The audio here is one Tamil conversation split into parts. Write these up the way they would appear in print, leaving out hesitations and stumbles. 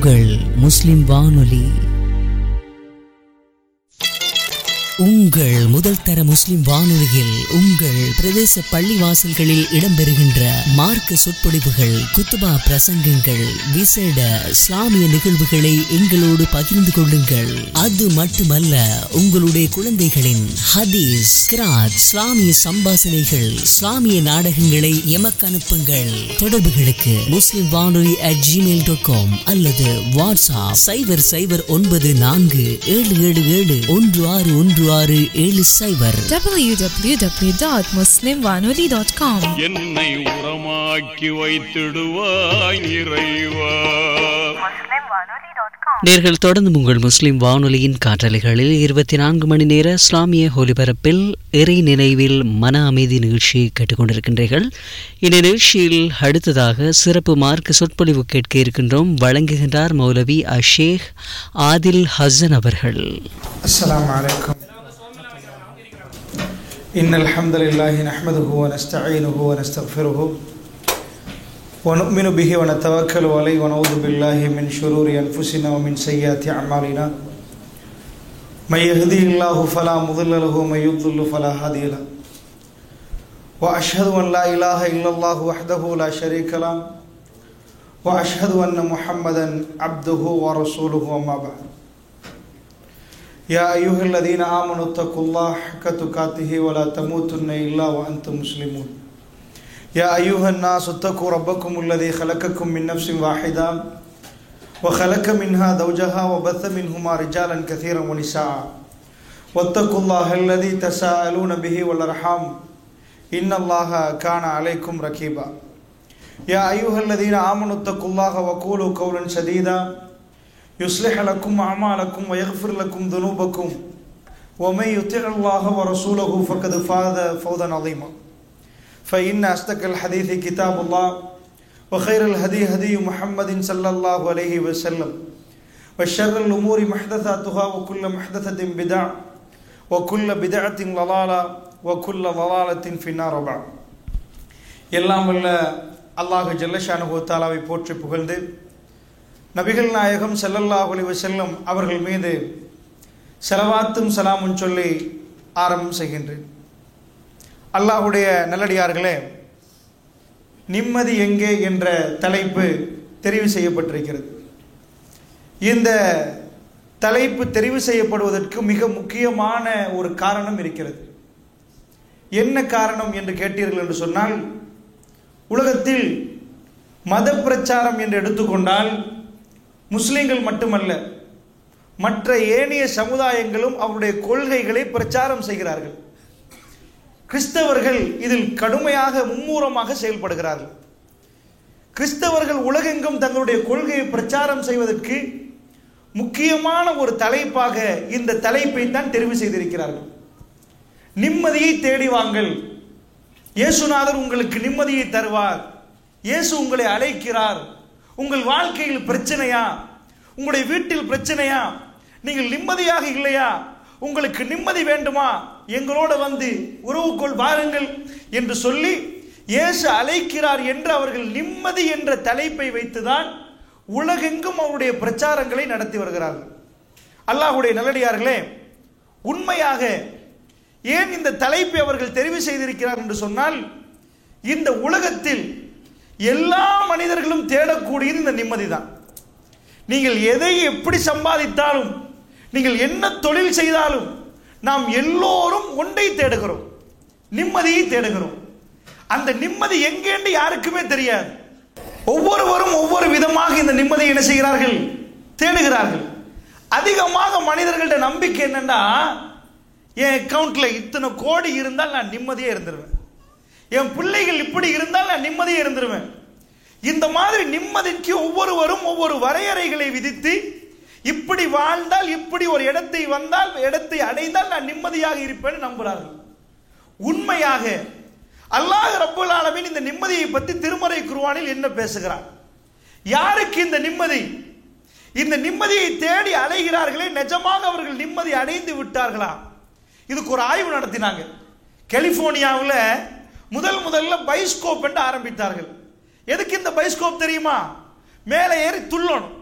உங்கள் முஸ்லிம் வானொலி. உங்கள் முதல் தர முஸ்லிம் வானொலியில் உங்கள் பிரதேச பள்ளிவாசல்களில் இடம்பெறுகின்ற மார்க்க சொற்பொழிவுகள், குத்துபா பிரசங்கங்கள், விசேட இஸ்லாமிய நிகழ்வுகளை எங்களோடு பகிர்ந்து கொள்ளுங்கள். அது மட்டுமல்ல, உங்களுடைய குழந்தைகளின் ஹதீஸ், கிராத், இஸ்லாமிய சம்பாசனைகள், இஸ்லாமிய நாடகங்களை எமக்கு அனுப்புங்கள். தொடர்புகளுக்கு முஸ்லிம் வானொலி @gmail.com அல்லது வாட்ஸ்அப் 009477716160 www.muslimwanoli.com. என்னை உரமாக்கி வைத்திடுவாய் இறைவா. நேர்கள் தொடர்ந்து உங்கள் முஸ்லிம் வானொலியின் காற்றலைகளில் 24 மணி நேர இஸ்லாமிய ஒலிபரப்பில் இறை நினைவில் மன அமைதி நிகழ்ச்சியை கேட்டுக்கொண்டிருக்கின்றீர்கள். இந்த நிகழ்ச்சியில் அடுத்ததாக சிறப்பு மார்க்க சொற்பொழிவு கேட்க இருக்கின்றோம். வழங்குகின்றார் மௌலவி ஷேக் ஆதில் ஹசன் அவர்கள். அஸ்ஸலாமு அலைக்கும். இன்னல் ஹம்தலில்லாஹி நஹ்மதுஹு வ நஸ்தஈனுஹு வ நஸ்தக்ஃபிருஹு வ நு'மினு பிஹி வ நதவக்கலு அலைஹி வ நஊது பில்லாஹி மின் ஷுரூரி அன்ஃபுஸினா வ மின் ஸய்யிஆத்தி அஅமாலினா. மை யஹ்திஹில்லாஹு ஃபலா முضில்ல லஹு வ மை யுض்லில் ஃபலா ஹாதிய லஹு. வ அஷ்ஹது அன் லா இலாஹா இல்லல்லாஹு வஹ்தஹு லா ஷரீக லஹு வ அஷ்ஹது அன்ன முஹம்மதன் அப்துஹு வ ரசூலுஹு. அம்மா பஅத். யா அய்யுஹல்லதீன ஆமனு தக்குல்லாஹ ஹக்க துகாத்திஹி வ லா தமூதுன்ன இல்லா வ அன்தும் முஸ்லிமூன். யா அய்யுஹன் நாஸ் தக்கு ரப்பக்கும் அல்லதீ خلقكم من نفس واحدة وخلق منها زوجها وبث منهما رجالا كثيرا ونساء واتقوا الله الذي تساءلون به والأرحام إن الله كان عليكم رقيبا. يا أيها الذين آمنوا اتقوا الله وقولوا قولا سديدا يصلح لكم أعمالكم ويغفر لكم ذنوبكم ومن يطع الله ورسوله فقد فاز فوزا عظيما. فإن أصدق الحديث كتاب الله وخير الهدي هدي محمد صلى الله عليه وسلم وشر الأمور محدثاتها وكل محدثة بدعة وكل بدعة ضلالة وكل ضلالة في النار. بعد. எல்லாம் வல்ல அல்லாஹ் ஜல்ல ஷானஹு வ தஆலாவை போற்றி புகழ்ந்து நபிகள் நாயகம் ஸல்லல்லாஹு அலைஹி வஸல்லம் அவர்கள் மீது ஸலவாத்தும் சலாமும் சொல்லி ஆரம்பம் செய்கின்றேன். அல்லாஹ்வுடைய நல்லடியார்களே, நிம்மதி எங்கே என்ற தலைப்பு தெரிவு செய்யப்பட்டிருக்கிறது. இந்த தலைப்பு தெரிவு செய்யப்படுவதற்கு மிக முக்கியமான ஒரு காரணம் இருக்கிறது. என்ன காரணம் என்று கேட்டீர்கள் என்று சொன்னால், உலகத்தில் மத பிரச்சாரம் என்று எடுத்துக்கொண்டால் முஸ்லிம்கள் மட்டுமல்ல, மற்ற ஏனைய சமுதாயங்களும் அவருடைய கொள்கைகளை பிரச்சாரம் செய்கிறார்கள். கிறிஸ்தவர்கள் இதில் கடுமையாக மும்மூரமாக செயல்படுகிறார்கள். கிறிஸ்தவர்கள் உலகெங்கும் தங்களுடைய கொள்கையை பிரச்சாரம் செய்வதற்கு முக்கியமான ஒரு தலைப்பாக இந்த தலைப்பை தான் தெரிவு செய்திருக்கிறார்கள். நிம்மதியை தேடி வாங்கள், இயேசுநாதர் உங்களுக்கு நிம்மதியை தருவார், இயேசு உங்களை அழைக்கிறார். உங்கள் வாழ்க்கையில் பிரச்சனையா, உங்களுடைய வீட்டில் பிரச்சனையா, நீங்கள் நிம்மதியாக இல்லையா, உங்களுக்கு நிம்மதி வேண்டுமா, எங்களோட வந்து உறவுக்குள் வாருங்கள் என்று சொல்லி இயேசு அழைக்கிறார் என்று அவர்கள் நிம்மதி என்ற தலைப்பை வைத்துதான் உலகெங்கும் அவருடைய பிரச்சாரங்களை நடத்தி வருகிறார்கள். அல்லாஹ்வுடைய நல்லடியார்களே, உண்மையாக ஏன் இந்த தலைப்பை அவர்கள் தெரிவு செய்திருக்கிறார் என்று சொன்னால், இந்த உலகத்தில் எல்லா மனிதர்களும் தேடக்கூடியது இந்த நிம்மதி தான். நீங்கள் எதை எப்படி சம்பாதித்தாலும், நீங்கள் என்ன தொழில் செய்தாலும், நாம் எல்லோரும் ஒன்றை தேடுகிறோம், நிம்மதியை தேடுகிறோம். அந்த நிம்மதி எங்கே என்று யாருக்குமே தெரியாது. ஒவ்வொருவரும் ஒவ்வொரு விதமாக இந்த நிம்மதியை என்ன செய்கிறார்கள், தேடுகிறார்கள். அதிகமாக மனிதர்கள்ட்ட நம்பிக்கை என்னன்னா, என் அக்கௌண்ட்ல இத்தனை கோடி இருந்தால் நான் நிம்மதியே இருந்துருவேன், என் பிள்ளைகள் இப்படி இருந்தால் நான் நிம்மதியே இருந்துருவேன். இந்த மாதிரி நிம்மதிக்கு ஒவ்வொருவரும் ஒவ்வொரு வரையறைகளை விதித்து, இப்படி வாழ்ந்தால், இப்படி ஒரு இடத்தை வந்தால், இடத்தை அடைந்தால் நான் நிம்மதியாக இருப்பேன் நம்புகிறார்கள். உண்மையாக அல்லாஹ் ரப்பல் ஆலமீன் இந்த நிம்மதியை பற்றி திருமறை குர்ஆனில் என்ன பேசுகிறார்? யாருக்கு இந்த நிம்மதி? இந்த நிம்மதியை தேடி அலைகிறார்களே, நிஜமாக அவர்கள் நிம்மதி அடைந்து விட்டார்களா? இதுக்கு ஒரு ஆய்வு நடத்தினாங்க. கலிபோர்னியாவில் முதல்ல பைஸ்கோப் என்று ஆரம்பித்தார்கள். எதுக்கு இந்த பைஸ்கோப் தெரியுமா? மேலே ஏறி துள்ளணும்,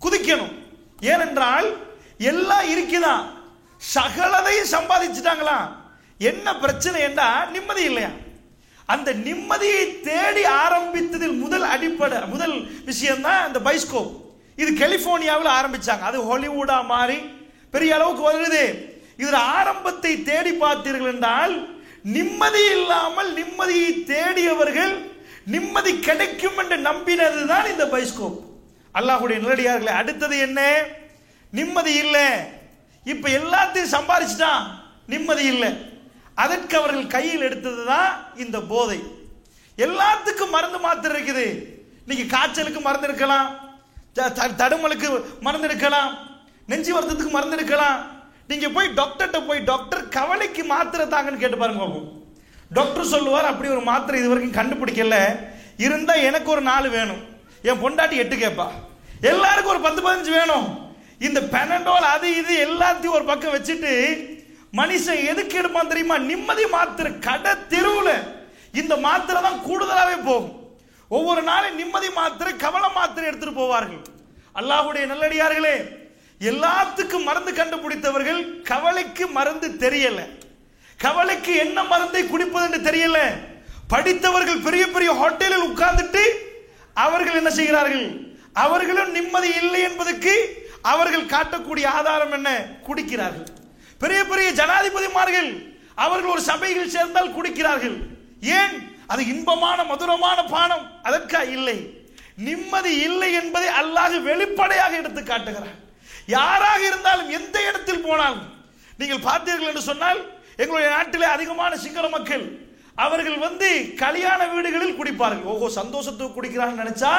குதிக்கணும். ஏனென்றால் எல்லாம் இருக்குதான், சகலதையும் சம்பாதிச்சுட்டாங்களாம். என்ன பிரச்சனை என்றா நிம்மதி இல்லையா? அந்த நிம்மதியை தேடி ஆரம்பித்ததில் முதல் விஷயம் தான் இந்த பைஸ்கோப். இது கலிபோர்னியாவில் ஆரம்பிச்சாங்க, அது ஹாலிவுடா மாறி பெரிய அளவுக்கு வருது. இதுல ஆரம்பத்தை தேடி பார்த்தீர்கள் என்றால் நிம்மதி இல்லாமல் நிம்மதியை தேடியவர்கள் நிம்மதி கிடைக்கும் என்று நம்பினதுதான் இந்த பைஸ்கோப். அல்லாஹ்வுடைய நல்லடியார்களே, அடுத்தது என்ன? நிம்மதி இல்லை. இப்ப எல்லாத்தையும் சம்பாதிச்சுட்டான், நிம்மதி இல்லை. அதற்கு அவர்கள் கையில் எடுத்தது தான் இந்த போதை. எல்லாத்துக்கும் மருந்து மாத்திரை இருக்குது. நீங்க காய்ச்சலுக்கு மருந்து எடுக்கலாம், தடுமலுக்கு மருந்து எடுக்கலாம், நெஞ்சு வருத்தத்துக்கு மருந்து எடுக்கலாம். நீங்க போய் டாக்டர்கிட்ட போய் டாக்டர் கவலைக்கு மாத்திரை தாங்கன்னு கேட்டு பாருங்க. டாக்டர் சொல்லுவார், அப்படி ஒரு மாத்திரை இது வரைக்கும் கண்டுபிடிக்கல, இருந்தா எனக்கு ஒரு 4 வேணும், என் பொண்டாட்டி 8 கேட்பா, எல்லாருக்கும் ஒரு 10-15 வேணும். இந்த பெனடோல் அது இது எல்லாத்தையும் ஒரு பக்கம் வச்சுட்டு மனுஷன் எதுக்கு எடுப்பான் தெரியுமா? நிம்மதி மாத்திரை. கடை தெருவில் இந்த மாத்திரை தான் கூடுதலாகவே போகும். ஒவ்வொரு நாளும் நிம்மதி மாத்திரை, கவலை மாத்திரை எடுத்துட்டு போவார்கள். அல்லாஹ்வுடைய நல்லடியார்களே, எல்லாத்துக்கும் மருந்து கண்டுபிடித்தவர்கள் கவலைக்கு மருந்து தெரியல, கவலைக்கு என்ன மருந்தை குடிப்பது என்று தெரியல. படித்தவர்கள் பெரிய பெரிய ஹோட்டலில் உட்கார்ந்துட்டு அவர்கள் என்ன செய்கிறார்கள்? அவர்களும் நிம்மதி இல்லை என்பதற்கு அவர்கள் காட்டக்கூடிய ஆதாரம் என்ன? குடிக்கிறார்கள். பெரிய பெரிய ஜனாதிபதிமார்கள் அவர்கள் ஒரு சபையில் சேர்ந்தால் குடிக்கிறார்கள். ஏன்? அது இன்பமான மதுரமான பானம். அதற்கா? இல்லை. நிம்மதி இல்லை என்பதை அல்லாஹ் வெளிப்படையாக எடுத்து காட்டுகிறார். யாராக இருந்தாலும் எந்த இடத்தில் போனாலும் நீங்கள் பார்த்தீர்கள் என்று சொன்னால், எங்களுடைய நாட்டிலே அதிகமான சிங்கள மக்கள் அவர்கள் கல்யாண வீடுகளில் குடிப்பார்கள். ஓஹோ, சந்தோஷத்துக்கு குடிக்கிறார்கள் நினைச்சா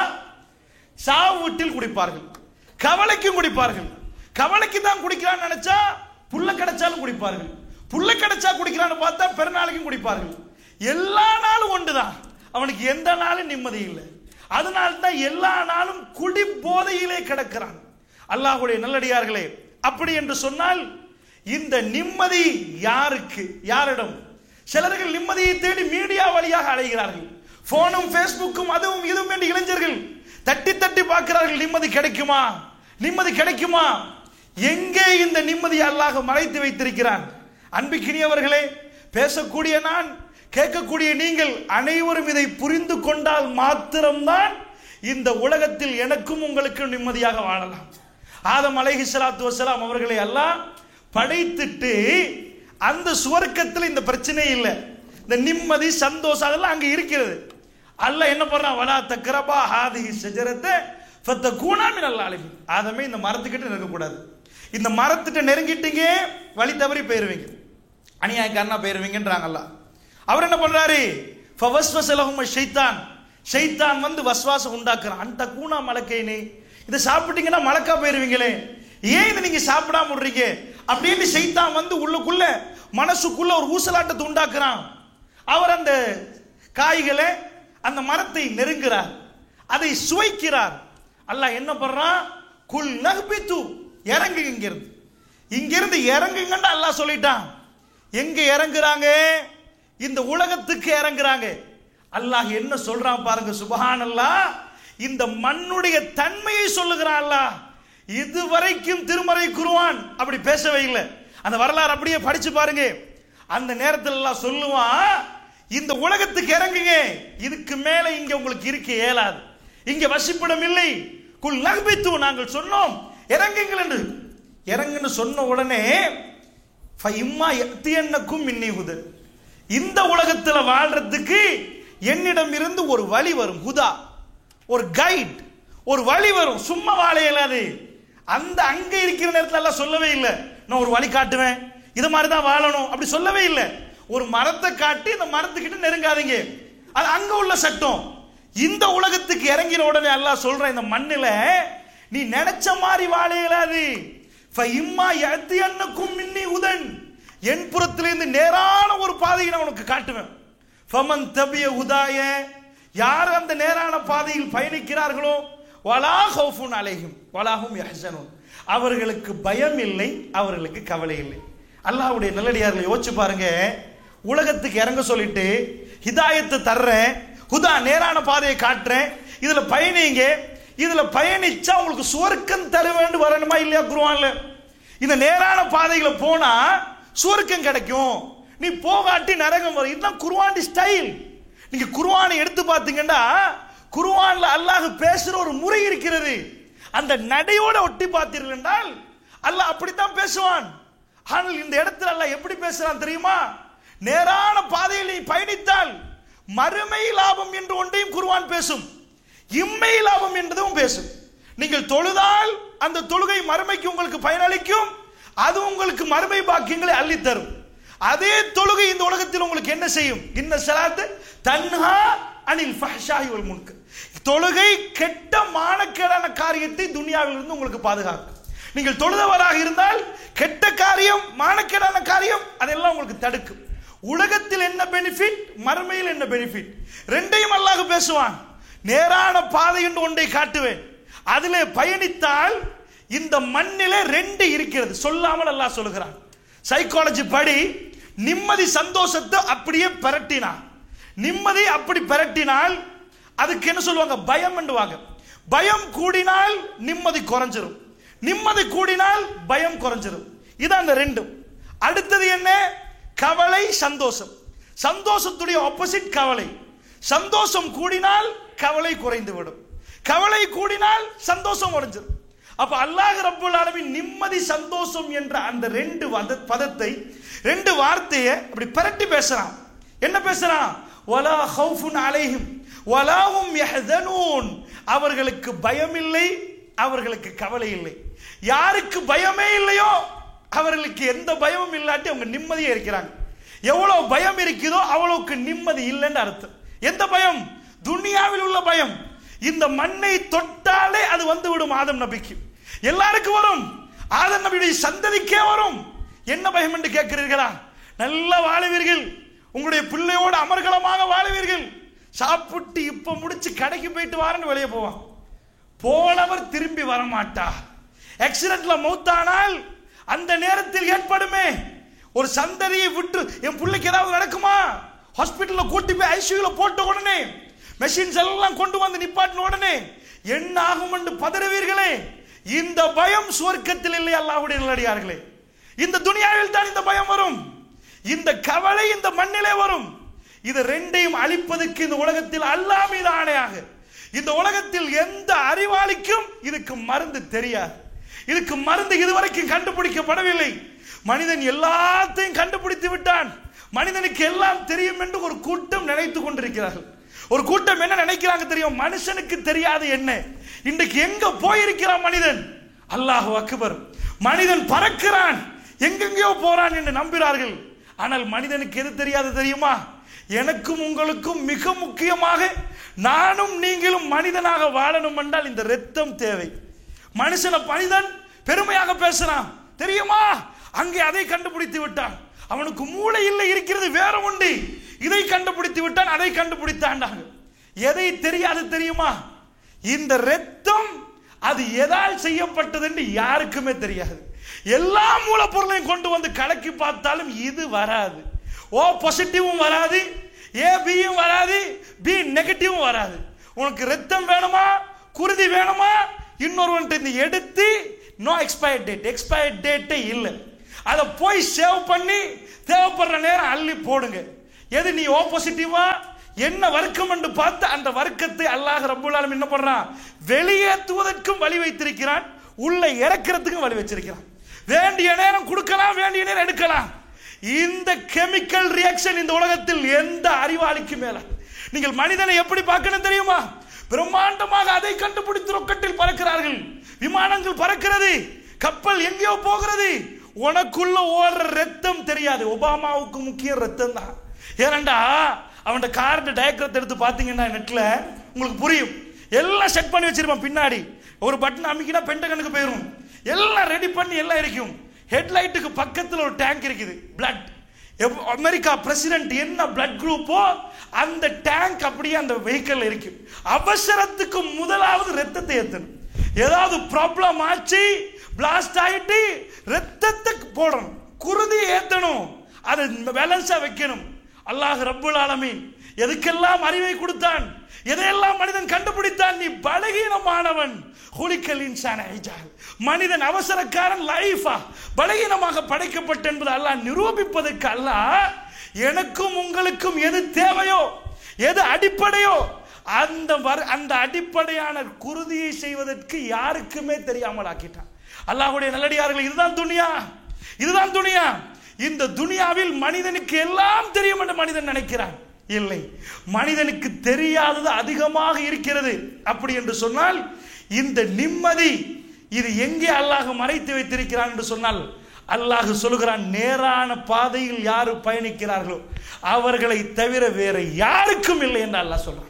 சாவு வீட்டில் குடிப்பார்கள், கவலைக்கும் குடிப்பார்கள். கவலைக்கு தான் குடிக்கிறான்னு நினைச்சா புள்ள கிடைச்சாலும் குடிப்பார்கள், புள்ள கிடைச்சா குடிக்கிறான்னு பார்த்தா பெருநாளைக்கும் குடிப்பார்கள். எல்லா நாளும் ஒன்றுதான், அவனுக்கு எந்த நாளும் நிம்மதி இல்லை. அதனால தான் எல்லா நாளும் குடி போதையிலே கிடக்கிறான். அல்லாஹ்வுடைய நல்லடியார்களே, அப்படி என்று சொன்னால் இந்த நிம்மதி யாருக்கு? யாரிடம்? சிலர்கள் நிம்மதியை தேடி மீடியா வழியாக அலைகிறார்கள். போனும் பேஸ்புக்கும் அதுவும் இதுவும் என்று இளைஞர்கள் தட்டி தட்டி பார்க்கிறார்கள். நிம்மதி கிடைக்குமா? நிம்மதி கிடைக்குமா? எங்கே இந்த நிம்மதி அல்லாஹ் மறைத்து வைத்திருக்கிறான்? அன்பிக்கினியவர்களே, பேசக்கூடிய நான், கேட்கக்கூடிய நீங்கள் அனைவரும் இதை புரிந்து கொண்டால் மாத்திரம்தான் இந்த உலகத்தில் எனக்கும் உங்களுக்கும் நிம்மதியாக வாழலாம். ஆதம் அலைஹிஸ்ஸலாத்து வஸ்ஸலாம் அவர்களை அல்லாஹ் படைத்துட்டு அந்த சுவர்க்கத்தில் இந்த பிரச்சனை இல்லை, இந்த நிம்மதி சந்தோஷம் அதெல்லாம் அங்க இருக்கிறது. அல்லாஹ் என்ன பண்றான்? வலா தக்ரபா ஹாதிஹி ஷஜரத்தை ஃபதகூனா மினல் ஆலிமீன். ஆதமே, இந்த மரத்துக்கிட்ட நெருங்கக்கூடாது. இந்த மரத்திட்ட நெருங்கிட்டீங்க வழி தவறி போயிருவீங்க, அநியாயக்காரனா போயிருவீங்கன்றாங்கல்ல. அவர் என்ன பண்றாரு? ஃபவஸ்வஸ லஹும் ஷைத்தான். ஷைத்தான் வஸ்வாசம் உண்டாக்குறான். அந்த கூனா மலக்கைனே, இதை சாப்பிட்டீங்கன்னா மலக்கா போயிருவீங்களே, ஏன் இதை நீங்க சாப்பிடாம விடுறீங்க அப்படின்னு ஷைத்தான் உள்ளுக்குள்ள மனசுக்குள்ள ஒரு ஊசலாட்டத்தை உண்டாக்குறான். அவர் அந்த காய்களை, அந்த மரத்தை நெருங்குறார், அதை சுவைக்கிறார். அல்லாஹ் என்ன பண்றான்? குல் நஹ்பிது, இறங்கு, இங்கிருந்து இறங்குங்கன்னு அல்லாஹ் சொல்லிட்டான். எங்க இறங்குறாங்க? இந்த உலகத்துக்கு இறங்குறாங்க. அல்லாஹ் என்ன சொல்றான் பாருங்க, சுப்ஹானல்லாஹ். இந்த மண்ணுடைய தன்மையை சொல்லுகிறான் அல்லாஹ். இதுவரைக்கும் திருமறை குர்ஆன் அப்படி பேசவே இல்லை. அந்த வரலாறு அப்படியே படிச்சு பாருங்க. அந்த நேரத்தில் அல்லாஹ் சொல்லுவான், இந்த உலகத்துக்கு இறங்குங்க, இதுக்கு மேல இங்க உங்களுக்கு இருக்க இயலாது, இங்க வசிப்பிடம் இல்லை. குல் நஹ்பிது, நாங்கள் சொன்னோம் இறங்குங்கள் என்று. இறங்குன்னு சொன்ன உடனே ஃபஇம்மா யத்தியன்னக்கும் மின்னி ஹுதா, இந்த உலகத்தில் வாழ்றதுக்கு என்னிடம் இருந்து ஒரு வழி வரும். ஹுதா, ஒரு கைட், ஒரு வழி வரும். சும்மா வாழ இயலாது. அந்த அங்க இருக்கிற நேரத்தில் எல்லாம் சொல்லவே இல்லை, நான் ஒரு வழி காட்டுவேன், இது மாதிரி தான் வாழணும் அப்படி சொல்லவே இல்லை. ஒரு மரத்தை காட்டி இந்த மரத்துக்கிட்ட நெருங்காதீங்க, அது அங்க உள்ள சட்டம். இந்த உலகத்துக்கு இறங்கின உடனே அல்லாஹ் சொல்ற, இந்த மண்ணில நீ நினைச்ச மாதிரி வாழ இயலாது. ஃபஇம்மா யத்தியன்னக்கும் மின்னி ஹுதன், என் புறத்திலிருந்து நேரான ஒரு பாதையை நான் உனக்கு காட்டுவேன். ஃபமன் தபிய ஹுதாய, யார் அந்த நேரான பாதையில் பயணிக்கிறார்களோ, வலா ஹௌஃபுன் அலைஹிம் வலா ஹும் யஹ்ஸனூன், அவர்களுக்கு பயம் இல்லை, அவர்களுக்கு கவலை இல்லை. அல்லாஹ்வுடைய நல்லடியார்களை யோசிச்சு பாருங்க. உலகத்துக்கு இறங்க சொல்லிட்டு ஹிதாயத்தை தர்றேன், ஹுதா நேரான பாதையை காட்டுறேன், இதுல பயணிங்க, இதுல பயணிச்சா உங்களுக்கு சுவர்க்கம் தர வேண்டும் வரணுமா இல்லையா? குர்ஆன்ல இந்த நேரான பாதையில போனா சுவர்க்கம் கிடைக்கும், நீ போகாட்டி நரகம் வரும். இதுதான் குர்ஆன் ஸ்டைல். நீங்க குர்ஆனை எடுத்து பார்த்தீங்கன்னா குர்ஆன்ல அல்லாஹ் பேசுற ஒரு முறை இருக்கிறது. அந்த நடையோட ஒட்டி பார்த்தீர்கள் என்றால் அல்லாஹ் அப்படித்தான் பேசுவான். ஆனால் இந்த இடத்துல அல்லாஹ் எப்படி பேசுறான் தெரியுமா? நேரான பாதையில் நீ பயணித்தால் மறுமை லாபம் என்று ஒன்றையும் குர்ஆன் பேசும், இம்மை லாபம் என்றதும் பேசும். நீங்கள் தொழுதால் அந்த தொழுகை மறுமைக்கு உங்களுக்கு பயனளிக்கும், அது உங்களுக்கு மறுமை பாக்கியங்களை அள்ளித்தரும். அதே தொழுகை இந்த உலகத்தில் உங்களுக்கு என்ன செய்யும்? இன்ன ஸலாத்து தன்ஹா அனில் ஃபஹ்ஷாஇ வல் முன்கர். தொழுகை கெட்ட மானக்கேடான காரியத்தை துனியாவில் இருந்து உங்களுக்கு பாதுகாக்கும். நீங்கள் தொழுதவராக இருந்தால் கெட்ட காரியம், மானக்கேடான காரியம் அதெல்லாம் உங்களுக்கு தடுக்கும். உலகத்தில் என்ன பெனிஃபிட், மறுமையில் என்ன பெனிஃபிட், ரெண்டையும் அல்லாஹ் பேசுவான். நேரான பாதை என்று ஒன்றை காட்டுவேன், அதிலே பயணித்தால் இந்த மண்ணிலே ரெண்டு இருக்கிறது, சொல்லாமல் அல்லாஹ் சொல்லுகிறான். சைக்காலஜி படி நிம்மதி சந்தோஷத்தை அப்படியே பிரட்டினான். நிம்மதி அப்படி பிரட்டினால் அதுக்கு என்ன சொல்லுவாங்க? பயம் என்றுவாங்க. பயம் கூடினால் நிம்மதி குறைஞ்சிரும், நிம்மதி கூடினால் பயம் குறைஞ்சிரும். இதான் அந்த ரெண்டும். அடுத்தது என்ன? கவலை, சந்தோஷம். சந்தோஷத்துடைய ஆப்போசிட் கவலை. சந்தோஷம் கூடினால் கவலை குறைந்து விடும், கவலை கூடினால் சந்தோஷம் குறைஞ்சிடும். அப்ப அல்லாஹ் ரப்பல் ஆலமீன் நிம்மதி சந்தோஷம் என்ற அந்த ரெண்டு பதத்தை, ரெண்டு வார்த்தையை அப்படி பிரட்டி பேசுறான். என்ன பேசுறான்? வலா ஹவுஃபுன் அலைஹிம் வலா ஹும் யஹ்ஸனூன். அவர்களுக்கு பயம் இல்லை, அவர்களுக்கு கவலை இல்லை. யாருக்கு பயமே இல்லையோ அவர்களுக்கு எந்த பயமும் இல்லாட்டி அவங்க நிம்மதியா இருக்கிறாங்க. எவ்வளவு பயம் இருக்குதோ அவ்வளவுக்கு நிம்மதி இல்லைன்னு அர்த்தம். எந்த பயம்? துனியாவில் உள்ள பயம். இந்த மண்ணை தொட்டாலே அது வந்து விடும் ஆதம் நபிக்கு, எல்லாருக்கும் வரும், ஆதம் நபியுடைய சந்ததிக்கே வரும். என்ன பயம் என்று கேட்கிறீர்களா? நல்லா வாழுவீர்கள், உங்களுடைய பிள்ளையோடு அமர்கலமாக வாழுவீர்கள். சாப்பிட்டு இப்ப முடிச்சு கடைக்கு போயிட்டு வாரன்னு வெளியே போவான், போனவர் திரும்பி வரமாட்டார். ஆக்சிடென்ட்ல மௌத்தானால் அந்த நேரத்தில் ஏற்படுமே ஒரு சந்ததியை விட்டு, என் பிள்ளைக்கு ஏதாவது நடக்குமா, ஹாஸ்பிட்டல்ல கூட்டி போய் ஐசியூல போட்ட உடனே மெஷின்ஸ் எல்லாம் கொண்டு வந்து நிப்பாட்டின உடனே என்ன ஆகும் என்று பதறுவீர்களே. இந்த பயம் சுவர்க்கத்தில் இல்லை அல்லாஹ்வுடைய நல்லடியார்களே. இந்த துனியாவில் தான் இந்த பயம் வரும், இந்த கவலை இந்த மண்ணிலே வரும். இது ரெண்டையும் அழிப்பதற்கு இந்த உலகத்தில் அல்லாஹ் மீது ஆணையாக, இந்த உலகத்தில் எந்த அறிவாளிக்கும் இதுக்கு மருந்து தெரியாது, இதுக்கு மருந்து இதுவரைக்கும் கண்டுபிடிக்கப்படவில்லை. மனிதன் எல்லாத்தையும் கண்டுபிடித்து விட்டான், மனிதனுக்கு எல்லாம் தெரியும் என்று ஒரு கூட்டம் நினைத்துக் கொண்டிருக்கிறார்கள். ஒரு கூட்டம் என்ன நினைக்கிறாங்க தெரியும்? மனுஷனுக்கு தெரியாது என்ன, இன்றைக்கு எங்க போயிருக்கிறான் மனிதன், அல்லாஹு அக்பர், மனிதன் பறக்கிறான், எங்கெங்கயோ போறான் என்று நம்புகிறார்கள். ஆனால் மனிதனுக்கு எது தெரியாது தெரியுமா? எனக்கும் உங்களுக்கும் மிக முக்கியமாக நானும் நீங்களும் மனிதனாக வாழணும் என்றால் இந்த ரத்தம் தேவை. மனுஷன மனிதன் பெருமையாக பேசுறான் தெரியுமா, அங்கே அதை கண்டுபிடித்து விட்டான், அவனுக்கு மூளை இல்லை, இருக்கிறது வேற உண்டு, இதை கண்டுபிடித்து விட்டான், அதை கண்டுபிடித்தாண்டாங்க. எதை தெரியாது தெரியுமா? இந்த ரத்தம் அது எதால் செய்யப்பட்டது என்று யாருக்குமே தெரியாது. எல்லா மூலப்பொருளையும் கொண்டு வந்து கலக்கி பார்த்தாலும் இது வராது. ஓ பாசிட்டிவும் வராது, ஏ பியும் வராது, பி நெகட்டிவும் வராது. உனக்கு ரத்தம் வேணுமா, குருதி வேணுமா, இன்னொருவன் எடுத்து நோ எக்ஸ்பயர் டேட், எக்ஸ்பயர் டேட்டே இல்லை, அதை போய் சேவ் பண்ணி தேவைப்படுற நேரம் அள்ளி போடுங்க. எது நீ ஓ பாசிட்டிவா என்ன வர்க்கம் என்று பார்த்து அந்த வர்க்கத்தை அல்லாஹ் ரப்பல் ஆலமீன் என்ன பண்றான்? வெளியேற்றுவதற்கும் வழி வைத்திருக்கிறான், உள்ள இறக்கிறதுக்கும் வழி வச்சிருக்கிறான். வேண்டிய நேரம் கொடுக்கலாம், வேண்டிய நேரம் எடுக்கலாம். இந்த கெமிக்கல் ரியாக்ஷன் இந்த உலகத்தில் எந்த அறிவாளிக்கு மேல. நீங்கள் மனிதனை எப்படி பார்க்கணும் தெரியுமா? பிரம்மாண்டமாக அதை கண்டுபிடித்து ரொக்கெட்டில் பறக்கிறார்கள், விமானங்கள் பறக்கிறது, கப்பல் எங்கேயோ போகிறது, உனக்குள்ள ஓடுற ரத்தம் தெரியாது. ஒபாமாவுக்கு முக்கிய ரத்தம் தான். ஏனண்டா அவன் கார்டு டயக்ராம் எடுத்து பார்த்தீங்கன்னா நெட்ல உங்களுக்கு புரியும். எல்லாம் செட் பண்ணி வச்சிருப்பான், பின்னாடி ஒரு பட்டன் அமைக்கினா பென்டகனுக்கு போயிடும், எல்லாம் ரெடி பண்ணி எல்லாம் இருக்கும். ஹெட்லைட்டுக்கு பக்கத்தில் ஒரு டேங்க் இருக்குது, பிளட். அமெரிக்கா பிரசிடென்ட் என்ன பிளட் குரூப்போ அந்த டேங்க் அப்படியே அந்த வெஹிக்கிள் இருக்கு. அவசரத்துக்கு முதலாவது ரத்தத்தை ஏற்றணும். ஏதாவது ப்ராப்ளம் ஆச்சு, பிளாஸ்ட் ஆயிட்டு ரத்தத்தை போடணும், குருதி ஏற்றணும், அதை பேலன்ஸா வைக்கணும். அல்லாஹ் ரப்புல் ஆலமீன் எதுக்கெல்லாம் அறிவை கொடுத்தான், எதையெல்லாம் மனிதன் கண்டுபிடித்தான். நீ பலகீனமானவன். ஹுலிக்கல் இன்சான ஐஜால், மனிதன் அவசரக்காரன், லைஃபா பலகீனமாக படைக்கப்பட்ட என்பது அல்லாஹ் நிரூபிப்பதற்கு அல்லாஹ் எனக்கும் உங்களுக்கும் எது தேவையோ, எது அடிப்படையோ அந்த அடிப்படையான குருதியை செய்வதற்கு யாருக்குமே தெரியாமல் ஆக்கிட்டான். அல்லாஹ்வுடைய நல்லடியார்கள், இதுதான் துனியா, இதுதான் துனியா. இந்த துனியாவில் மனிதனுக்கு எல்லாம் தெரியும் என்று மனிதன் நினைக்கிறான். இல்லை, மனிதனுக்கு தெரியாதது அதிகமாக இருக்கிறது. அப்படி என்று சொன்னால் இந்த நிம்மதி இது எங்கே அல்லாஹ் மறைத்து வைத்திருக்கிறான் என்று சொன்னால், அல்லாஹ் சொல்கிறான், நேரான பாதையில் யாரு பயணிக்கிறார்களோ அவர்களை தவிர வேற யாருக்கும் இல்லை என்று அல்லாஹ் சொல்றான்.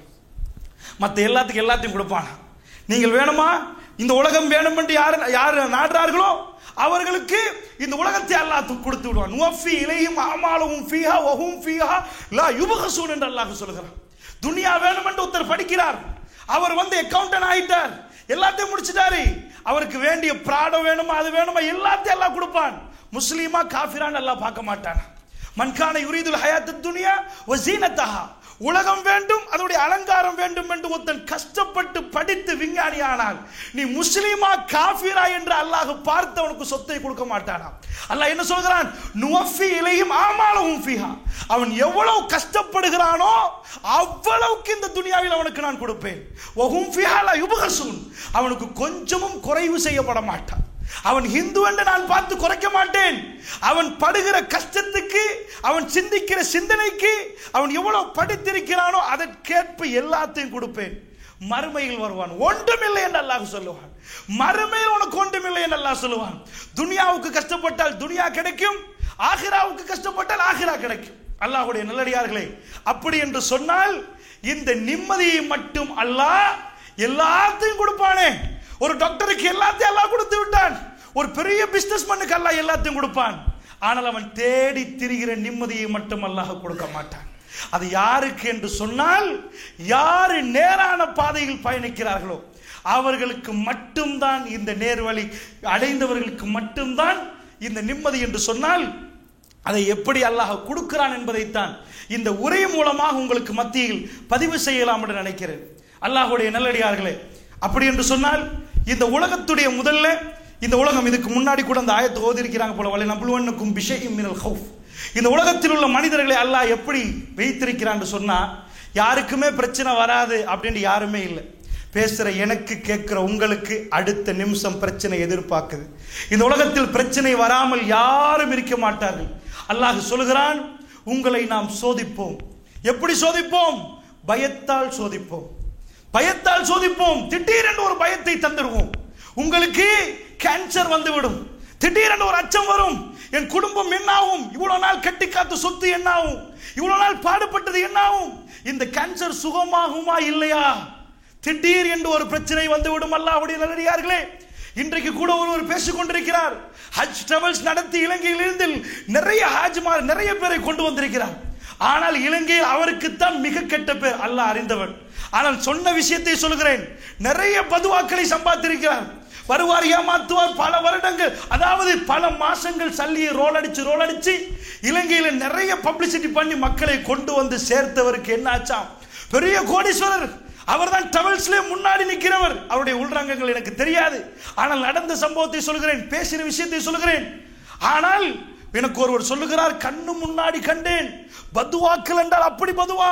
மற்ற எல்லாத்துக்கும் எல்லாத்தையும் கொடுப்பான். நீங்கள் வேணுமா, இந்த உலகம் வேணும் என்று யார் நாடுறார்களோ அவர்களுக்கு இந்த உலகத்தை அல்லாஹ் கொடுத்து விடுவான். நுவஃபி இலைஹிம் அமாலுஹும் ஃபீஹா வஹும் ஃபீஹா லா யுபஹஸூன் என்று அல்லாஹ் சொல்கிறான். துனியா வேணும் என்று ஒருத்தர் படிக்கிறார், அவர் அக்கவுண்டன்ட் ஆயிட்டார், எல்லாத்தையும் முடிச்சிட்டாரு, அவருக்கு வேண்டிய பிராடம் வேணுமா, அது வேணுமா, எல்லாத்தையும் அல்லாஹ் கொடுப்பான். முஸ்லிமா காஃபிரான் அல்லாஹ் பார்க்க மாட்டான். மன்கான யுரீதுல் ஹயாத்துத் துனியா வ ஸீனத்தஹா, உலகம் வேண்டும், அதனுடைய அலங்காரம் வேண்டும் என்று ஒருத்தன் கஷ்டப்பட்டு படித்து விஞ்ஞானியானால் நீ முஸ்லிமா காஃபிரா என்று அல்லாஹ் பார்த்து அவனுக்கு சொத்தை கொடுக்க மாட்டானா? அல்லாஹ் என்ன சொல்கிறான்? நுவஃபி இலைஹிம் அமாலுஹும் ஃபீஹா, அவன் எவ்வளவு கஷ்டப்படுகிறானோ அவ்வளவுக்கு இந்த துனியாவில் அவனுக்கு நான் கொடுப்பேன். வஹும் ஃபீஹா லா யுபஹஸூன், அவனுக்கு கொஞ்சமும் குறைவு செய்யப்பட மாட்டான். அவன் ஹிந்து என்று நான் பார்த்து குறைக்க மாட்டேன். அவன் படுகிற கஷ்டத்துக்கு, அவன் சிந்திக்கிற சிந்தனைக்கு, அவன் எவ்வளவு படித்திருக்கிறானோ அதற்கேற்ப எல்லாத்தையும் கொடுப்பேன். மறுமையில் வருவான், ஒன்றுமில்லை என்று அல்லாஹ் சொல்லுவான். மறுமையில் உனக்கு ஒன்றுமில்லை என்று அல்லாஹ் சொல்லுவான். துனியாவுக்கு கஷ்டப்பட்டால் துனியா கிடைக்கும், ஆகிராவுக்கு கஷ்டப்பட்டால் ஆகிரா கிடைக்கும். அல்லாஹ்வுடைய நல்லடியார்களே, அப்படி என்று சொன்னால் இந்த நிம்மதியை மட்டும் அல்லாஹ் எல்லாத்தையும் கொடுப்பானே. ஒரு டாக்டருக்கு எல்லாத்தையும் அல்லாஹ் கொடுத்து விட்டான், ஒரு பெரிய பிசினஸ் மேனுக்கு அல்லாஹ் எல்லாத்தையும் கொடுப்பான். ஆனால் அவன் தேடி திரிகிற நிம்மதியை மட்டும் அல்லாஹ் கொடுக்க மாட்டான். அது யாருக்கு என்று சொன்னால், யாரு நேரான பாதையில் பயணிக்கிறார்களோ அவர்களுக்கு மட்டும்தான், இந்த நேர்வழி அடைந்தவர்களுக்கு மட்டும்தான் இந்த நிம்மதி என்று சொன்னால், அதை எப்படி அல்லாஹ் கொடுக்கிறான் என்பதைத்தான் இந்த உரை மூலமாக உங்களுக்கு மத்தியில் பதிவு செய்யலாம் என்று நினைக்கிறேன். அல்லாஹ்வுடைய நல்லடியார்களே, அப்படி என்று சொன்னால் இந்த உலகத்துடைய முதல்ல, இந்த உலகம் இதுக்கு முன்னாடி கூட அந்த ஆயத்தை ஓதி இருக்கிறாங்க போல, வலை நபுலுவன்னக்கும் பிஷைஇம் மினல் ஹௌஃப், இந்த உலகத்தில் உள்ள மனிதர்களை அல்லாஹ் எப்படி வைத்திருக்கிறான்னு சொன்னா, யாருக்குமே பிரச்சனை வராது அப்படின்னு யாருமே இல்லை. பேசுற எனக்கு, கேட்கிற உங்களுக்கு அடுத்த நிமிஷம் பிரச்சனை எதிர்பார்க்குது. இந்த உலகத்தில் பிரச்சனை வராமல் யாரும் இருக்க மாட்டார்கள். அல்லாஹ் சொல்கிறான், உங்களை நாம் சோதிப்போம். எப்படி சோதிப்போம்? பயத்தால் சோதிப்போம், பயத்தால் சோதிப்போம். திடீரென்று ஒரு பயத்தை தந்துடுவோம். உங்களுக்கு கேன்சர் வந்துவிடும், திடீரென்று ஒரு அச்சம் வரும். என் குடும்பம் என்னாகும், இவ்வளவு நாள் கட்டி காத்த சொத்து என்னாகும், இவ்வளவு நாள் பாடுபட்டது என்னாகும், இந்த கேன்சர் சுகமாகுமா இல்லையா? திடீர் என்று ஒரு பிரச்சனை வந்துவிடும். அல்லாஹ்வுடைய நல்லடியார்களே, இன்றைக்கு கூட ஒருவர் பேசிக் கொண்டிருக்கிறார். ஹஜ் டிராவல்ஸ் நடத்தி இலங்கையில் இருந்து நிறைய ஹாஜிமார் நிறைய பேரை கொண்டு வந்திருக்கிறார். ஆனால் இலங்கையில் அவருக்குத்தான் மிக கெட்ட பேர், அல்லாஹ் அறிந்தவன். ஆனால் சொன்ன விஷயத்தை சொல்கிறேன், நிறைய பதுவாக்களை சம்பாதித்திருக்கிறார். வருவார், ஏமாத்துவார், பல வருடங்கள், அதாவது பல மாசங்கள் சல்லியை ரோல் அடிச்சு இலங்கையில நிறைய பப்ளிசிட்டி பண்ணி மக்களை கொண்டு வந்து சேர்த்தவருக்கு என்ன ஆச்சாம்? பெரிய கோடீஸ்வரர். அவர் தான் டிராவல்ஸ்ல முன்னாடி நிற்கிறவர். அவருடைய உள்ரங்கங்கள் எனக்கு தெரியாது, ஆனால் நடந்த சம்பவத்தை சொல்கிறேன், பேசின விஷயத்தை சொல்கிறேன். ஆனால் எனக்கு ஒருவர் சொல்லுகிறார், கண்ணு முன்னாடி கண்டேன். பதுவாக்கள் என்றால் அப்படி பதுவா.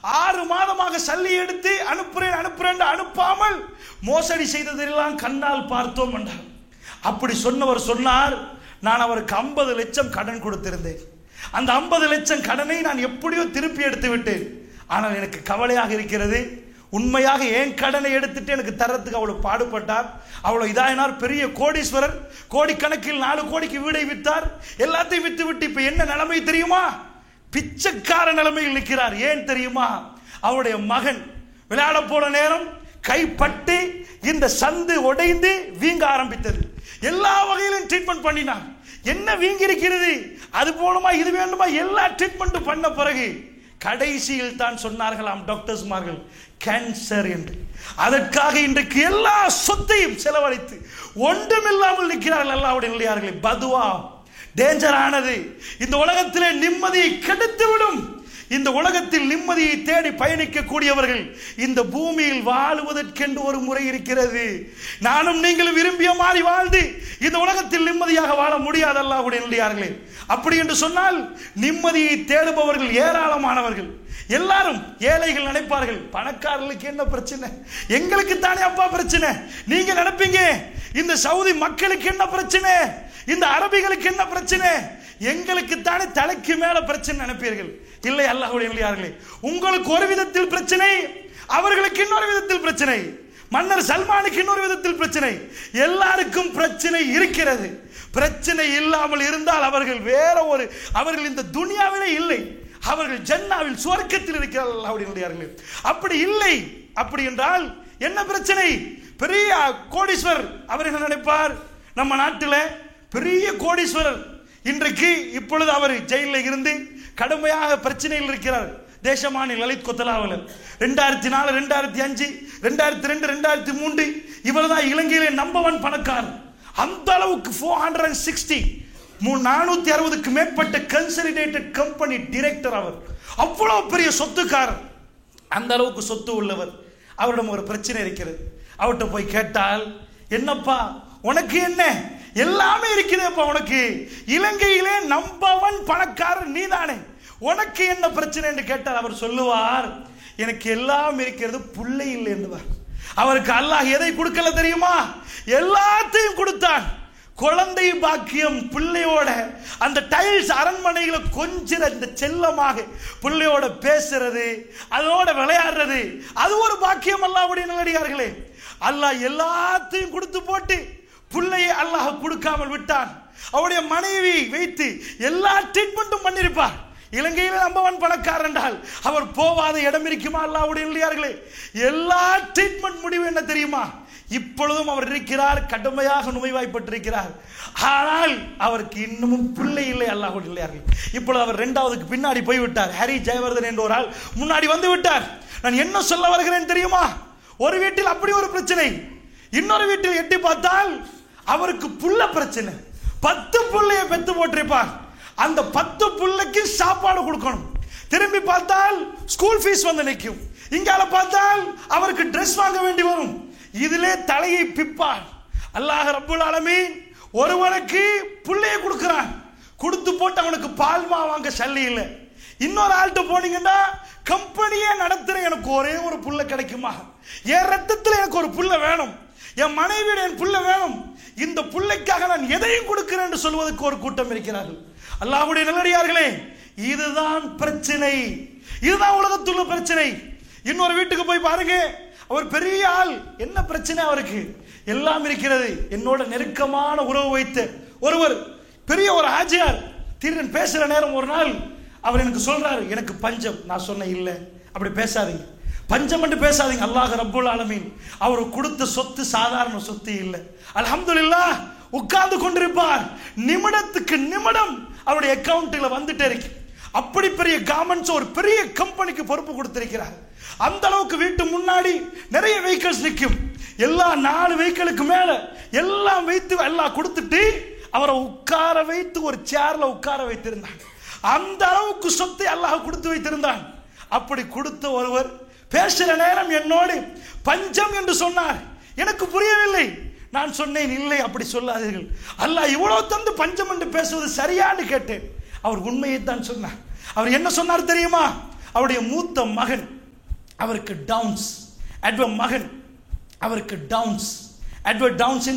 6 மாதமாக சல்லி எடுத்து அனுப்புறேன் அனுப்பாமல் மோசடி செய்ததெல்லாம் கண்ணால் பார்த்தோம் என்றார். அப்படி சொன்னவர் சொன்னார், நான் அவருக்கு 50 லட்சம் கடன் கொடுத்திருந்தேன். அந்த 50 லட்சம் கடனை நான் எப்படியோ திருப்பி எடுத்து விட்டேன். ஆனால் எனக்கு கவலையாக இருக்கிறது, உண்மையாக என் கடனை எடுத்துட்டு எனக்கு தரத்துக்கு அவ்வளவு பாடுபட்டார், அவ்வளவு இதாயினார், பெரிய கோடீஸ்வரர், கோடிக்கணக்கில் 4 கோடிக்கு வீடை வித்தார், எல்லாத்தையும் வித்து விட்டு இப்ப என்ன நிலைமை தெரியுமா? பிச்சைக்கார நிலைமையில் நிற்கிறார். ஏன் தெரியுமா? அவருடைய மகன் விளையாட போன நேரம் கைப்பட்டு இந்த சந்து உடைந்து வீங்க ஆரம்பித்தது. எல்லா வகையிலும் ட்ரீட்மெண்ட் பண்ணினார். என்ன வீங்கி இருக்கிறது, அது போணுமா, இது வேண்டுமா, எல்லா ட்ரீட்மெண்ட்டும் பண்ண பிறகு கடைசியில் தான் சொன்னார்களாம் டாக்டர்ஸ்மார்கள், கேன்சர் என்று. அதற்காக இன்றைக்கு எல்லா சொத்தையும் செலவழித்து ஒன்றுமில்லாமல் நிற்கிறார்கள். அல்லாஹ்வுடைய நல்லடியார்களே, பதுவா டேஞ்சரானது. இந்த உலகத்திலே நிம்மதியை கெடுத்து விடும். இந்த உலகத்தில் நிம்மதியை தேடி பயணிக்கக்கூடியவர்கள் இந்த பூமியில் வாழுவதற்கென்று ஒரு முறை இருக்கிறது. நானும் நீங்களும் விரும்பிய மாதிரி வாழ்ந்து இந்த உலகத்தில் நிம்மதியாக வாழ முடியாது அல்லாஹ்வுடைய நல்லடியார்களே. அப்படி என்று சொன்னால் நிம்மதியை தேடுபவர்கள் ஏராளமானவர்கள். எல்லாரும் ஏழைகள் நினைப்பார்கள், பணக்காரர்களுக்கு என்ன பிரச்சனை, எங்களுக்கு தானே அப்பா பிரச்சனை. நீங்க நினைப்பீங்க இந்த சவுதி மக்களுக்கு என்ன பிரச்சனை, இந்த அரபிகளுக்கு என்ன பிரச்சனை, எங்களுக்கு தானே தலைக்கு மேல பிரச்சனை நினைப்பீர்கள். இல்லை அல்லாஹ்வுடைய நல்லடியார்களே, உங்களுக்கு ஒரு விதத்தில் பிரச்சனை, அவர்களுக்கு இன்னொரு விதத்தில் பிரச்சனை, மன்னர் சல்மானுக்கு இன்னொரு விதத்தில் பிரச்சனை. எல்லாருக்கும் பிரச்சனை இருக்கிறது. பிரச்சனை இல்லாமல் இருந்தால் அவர்கள் வேற ஒரு, அவர்கள் இந்த துனியாவிலே இல்லை, அவர்கள் ஜன்னாவில் சுவர்க்கத்தில் இருக்கிறார்கள் அல்லாஹ்வுடைய நல்லடியார்களே. அப்படி இல்லை. அப்படி என்றால் என்ன பிரச்சனை? பெரிய கோடீஸ்வரர் அவர் என்ன நினைப்பார், நம்ம நாட்டில் பெரிய கோடீஸ்வரர் இன்றைக்கு இப்பொழுது அவர் ஜெயிலில் இருந்து கடுமையாக பிரச்சனையில் இருக்கிறார். தேசமானி லலித் கொத்தலாவல் 2004, 2005, 2002, 2003 இவர் தான் இலங்கையிலே நம்பர் 1 பணக்காரர். அந்த அளவுக்கு 460க்கு மேற்பட்ட கன்சாலிடேட்டட் கம்பெனி டைரக்டர் அவர். அவ்வளவு பெரிய சொத்துக்காரர், அந்த அளவுக்கு சொத்து உள்ளவர். அவரிடம் ஒரு பிரச்சனை இருக்கிறது. அவர்கிட்ட போய் கேட்டால், என்னப்பா உனக்கு என்ன, எல்லாமே இருக்கிறேப்பா உனக்கு, இலங்கையிலே நம்பர் 1 பணக்காரர் நீதானே, உனக்கு என்ன பிரச்சனை என்று கேட்டால் அவர் சொல்லுவார், எனக்கு எல்லாம் இருக்கிறது, புள்ளை இல்லை என்றுவார். அவருக்கு அல்லாஹ் எதை கொடுக்கல தெரியுமா? எல்லாத்தையும் கொடுத்தான். குழந்தை பாக்கியம், பிள்ளையோட அந்த டைல்ஸ் அரண்மனையில கொஞ்சம் இந்த செல்லமாக பிள்ளையோட பேசுறது, அதோட விளையாடுறது, அது ஒரு பாக்கியம் அல்லாஹ்வுடைய நல்லடியார்களே. அல்லாஹ் எல்லாத்தையும் கொடுத்து போட்டு பிள்ளையை அல்லாஹ் கொடுக்காமல் விட்டான். அவருடைய மனைவி வைத்து எல்லா ட்ரீட்மெண்ட்டும் பண்ணிருப்பார். இலங்கையில் நம்பர் 1 பணக்காரர் என்றால் அவர் போவாத இடம் இருக்குமா அல்லாஹ்வுடைய நல்லடியார்களே? எல்லா ட்ரீட்மெண்ட் முடிவு என்ன தெரியுமா? இப்பொழுதும் அவர் இருக்கிறார், கடுமையாக நோய்வாய்ப்பட்டிருக்கிறார். ஆனால் அவருக்கு இன்னமும் பிள்ளை இல்லை அல்லாஹ்வுடைய நல்லடியார்களே. இப்பொழுது அவர் 2வதுக்கு பின்னாடி போய்விட்டார். ஹரி ஜெயவர்தன் என்ற ஒரு ஆள் முன்னாடி வந்து விட்டார். நான் என்ன சொல்ல வருகிறேன் தெரியுமா? ஒரு வீட்டில் அப்படி ஒரு பிரச்சனை, இன்னொரு வீட்டில் எட்டி பார்த்தால் அவருக்கு புள்ள பிரச்சனை. 10 புள்ளையை பெத்து போட்டிருப்பார். அந்த 10 புள்ளைக்கு சாப்பாடு கொடுக்கணும். திரும்பி பார்த்தால் ஸ்கூல் ஃபீஸ் வந்து நிற்கும். இங்கால பார்த்தால் அவருக்கு ட்ரெஸ் வாங்க வேண்டி வரும். இதிலே தலையை பிப்பார். அல்லாஹ் ரப்புல் ஆலமீன் ஒருவனுக்கு புள்ளையை கொடுக்கிறான், கொடுத்து போட்டு அவனுக்கு பால்மா வாங்க சல்லி இல்லை. இன்னொரு ஆள்கிட்ட போனீங்கன்னா கம்பெனியே நடத்துற எனக்கு ஒரே ஒரு புள்ள கிடைக்குமா, என் ரத்தத்தில் எனக்கு ஒரு புள்ள வேணும், என் மனைவியோட என் புள்ள வேணும், இந்த புள்ளைக்காக நான் எதையும் கொடுக்கிறேன் என்று சொல்வதற்கு ஒரு கூட்டம் இருக்கிறார்கள். அல்லாஹ்வுடைய நல்லடியார்களே, இதுதான் பிரச்சனை, இதுதான் உலகத்துள்ள பிரச்சனை. இன்னொரு வீட்டுக்கு போய் பாருங்க, அவர் பெரிய ஆள், என்ன பிரச்சனை அவருக்கு? எல்லாம் இருக்கிறது. என்னோட நெருக்கமான உறவு வைத்த ஒருவர், பெரிய ஒரு ஆஜியார், தீரன் பேசுற நேரம் ஒரு நாள் அவர் எனக்கு சொல்றாரு, எனக்கு பஞ்சம். நான் சொன்னேன், இல்லை அப்படி பேசாதீங்க, பஞ்சம் என்று பேசாதீங்க. அல்லாஹ் ரப்புல் ஆலமீன் அவர் கொடுத்த சொத்து சாதாரண சொத்து இல்லை. அல்ஹம்துலில்லாஹ் உட்கார்ந்து கொண்டிருப்பார், நிமிடத்துக்கு நிமிடம் அவருடைய அக்கவுண்ட்ல வந்துட்டே இருக்கு. அப்படி பெரிய கவர்மெண்ட்ஸ் ஒரு பெரிய கம்பெனிக்கு பொறுப்பு கொடுத்திருக்கிறார். அந்த அளவுக்கு வீட்டு முன்னாடி நிறைய வெஹிக்கிள்ஸ் நிற்கும். எல்லா 4 வெஹிக்கிளுக்கு மேல எல்லாம் வைத்து எல்லாம் கொடுத்துட்டு அவரை உட்கார வைத்து ஒரு சேர்ல உட்கார வைத்திருந்தார். அந்த அளவுக்கு சொத்தை அல்லாஹ் கொடுத்து வைத்திருந்தான். அப்படி கொடுத்த ஒருவர் பேசுற நேரம் என்னோடு பஞ்சம் என்று சொன்னார். எனக்கு புரியவில்லை. நான் சொன்னேன், இல்லை அப்படி சொல்லாதீர்கள், அல்லாஹ் இவ்வளவு தந்து பஞ்சம் என்று பேசுவது சரியான்னு கேட்டேன். அவர் உண்மையை தான் சொன்னார். அவர் என்ன சொன்னார் தெரியுமா? அவருடைய மூத்த மகன் அவருக்கு டவுன்ஸ், எட்வர்ட் மகன் அவருக்கு டவுன்ஸ், எட்வர்ட் டவுன்ஸ்